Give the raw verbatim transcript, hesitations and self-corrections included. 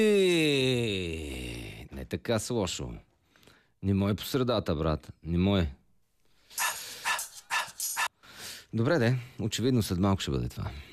Не така с лошо. Не му е по средата, брат. Не му е. Добре, де. Очевидно след малко ще бъде това.